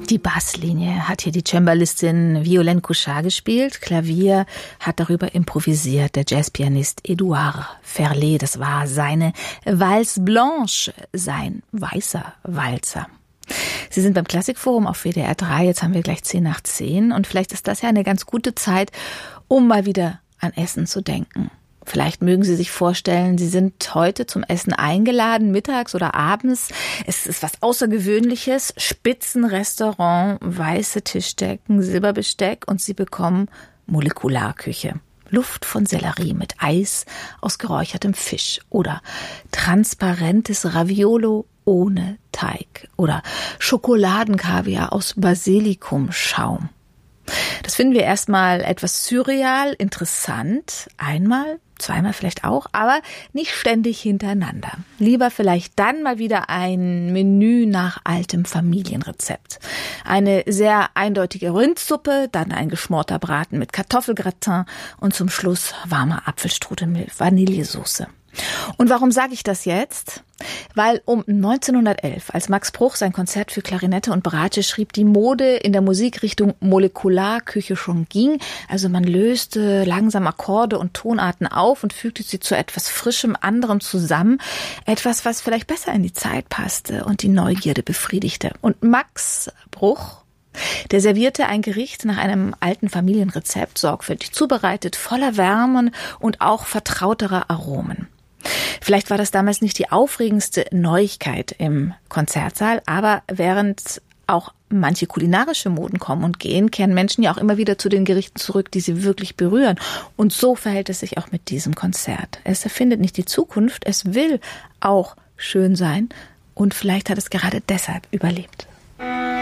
Die Basslinie hat hier die Cembalistin Violaine Couchard gespielt. Klavier hat darüber improvisiert der Jazzpianist Edouard Ferlet. Das war seine Valse Blanche, sein weißer Walzer. Sie sind beim Klassikforum auf WDR 3. Jetzt haben wir gleich 10:10. Und vielleicht ist das ja eine ganz gute Zeit, um mal wieder an Essen zu denken. Vielleicht mögen Sie sich vorstellen, Sie sind heute zum Essen eingeladen, mittags oder abends. Es ist was Außergewöhnliches, Spitzenrestaurant, weiße Tischdecken, Silberbesteck und Sie bekommen Molekularküche. Luft von Sellerie mit Eis aus geräuchertem Fisch oder transparentes Raviolo ohne Teig oder Schokoladenkaviar aus Basilikumschaum. Das finden wir erstmal etwas surreal, interessant, einmal, zweimal vielleicht auch, aber nicht ständig hintereinander. Lieber vielleicht dann mal wieder ein Menü nach altem Familienrezept. Eine sehr eindeutige Rindsuppe, dann ein geschmorter Braten mit Kartoffelgratin und zum Schluss warmer Apfelstrudel mit Vanillesoße. Und warum sage ich das jetzt? Weil um 1911, als Max Bruch sein Konzert für Klarinette und Bratsche schrieb, die Mode in der Musikrichtung Molekularküche schon ging. Also man löste langsam Akkorde und Tonarten auf und fügte sie zu etwas Frischem, anderem zusammen. Etwas, was vielleicht besser in die Zeit passte und die Neugierde befriedigte. Und Max Bruch, der servierte ein Gericht nach einem alten Familienrezept, sorgfältig zubereitet, voller Wärme und auch vertrauterer Aromen. Vielleicht war das damals nicht die aufregendste Neuigkeit im Konzertsaal, aber während auch manche kulinarische Moden kommen und gehen, kehren Menschen ja auch immer wieder zu den Gerichten zurück, die sie wirklich berühren. Und so verhält es sich auch mit diesem Konzert. Es erfindet nicht die Zukunft, es will auch schön sein und vielleicht hat es gerade deshalb überlebt.